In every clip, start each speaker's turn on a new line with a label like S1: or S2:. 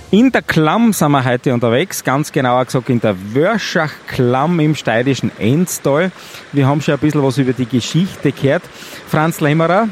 S1: In der Klamm sind wir heute unterwegs, ganz genauer gesagt in der Wörschach-Klamm im steirischen Enstal. Wir haben schon ein bisschen was über die Geschichte gehört. Franz Lämmerer,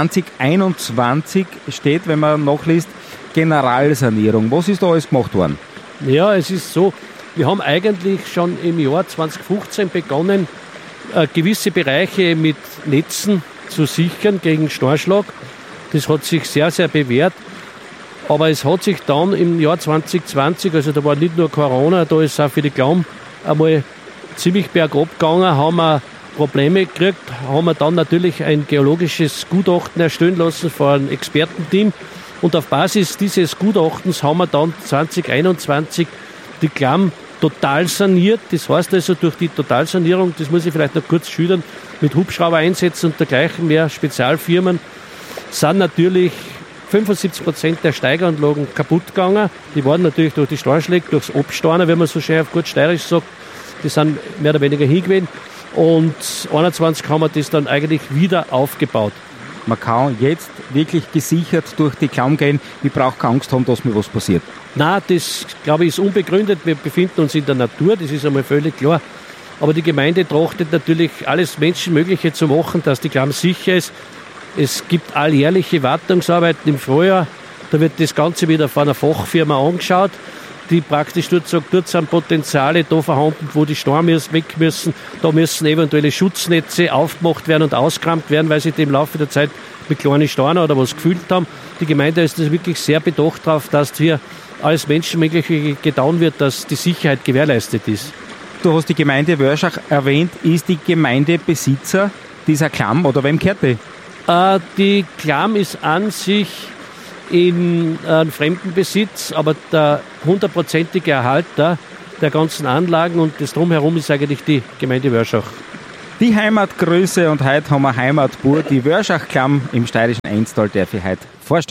S1: 2021 steht, wenn man nachliest, Generalsanierung. Was ist da alles gemacht worden?
S2: Ja, es ist so, wir haben eigentlich schon im Jahr 2015 begonnen, gewisse Bereiche mit Netzen zu sichern gegen Steinschlag. Das hat sich sehr, sehr bewährt. Aber es hat sich dann im Jahr 2020, also da war nicht nur Corona, da ist auch für die Klamm einmal ziemlich bergab gegangen, haben wir Probleme gekriegt, haben wir dann natürlich ein geologisches Gutachten erstellen lassen von einem Expertenteam. Und auf Basis dieses Gutachtens haben wir dann 2021 die Klamm total saniert. Das heißt also durch die Totalsanierung, das muss ich vielleicht noch kurz schildern, mit Hubschraubereinsätzen und dergleichen mehr Spezialfirmen, sind natürlich 75% der Steigeranlagen kaputt gegangen. Die waren natürlich durch die Steinschläge, durchs Absteiner, wenn man so schön auf gut steirisch sagt, die sind mehr oder weniger hingewiesen. Und 21 haben wir das dann eigentlich wieder aufgebaut.
S1: Man kann jetzt wirklich gesichert durch die Klamm gehen. Ich brauche keine Angst haben, dass mir was passiert.
S2: Nein, das, glaube ich, ist unbegründet. Wir befinden uns in der Natur, das ist einmal völlig klar. Aber die Gemeinde trachtet natürlich alles Menschenmögliche zu machen, dass die Klamm sicher ist. Es gibt alljährliche Wartungsarbeiten im Frühjahr. Da wird das Ganze wieder von einer Fachfirma angeschaut, die praktisch dort sagt, dort sind Potenziale da vorhanden, wo die Steine weg müssen. Da müssen eventuelle Schutznetze aufgemacht werden und ausgerammt werden, weil sie im Laufe der Zeit mit kleinen Steinen oder was gefüllt haben. Die Gemeinde ist das wirklich sehr bedacht darauf, dass hier alles Menschenmögliche getan wird, dass die Sicherheit gewährleistet ist.
S1: Du hast die Gemeinde Wörschach erwähnt. Ist die Gemeinde Besitzer dieser Klamm oder wem gehört die?
S2: Die Klamm ist an sich in Fremdenbesitz, aber der 100%ige Erhalter der ganzen Anlagen und das Drumherum ist eigentlich die Gemeinde Wörschach.
S1: Die Heimatgröße und heute haben wir Heimatbur, die Wörschach-Klamm im steirischen Enstal, darf ich heute vorstellen.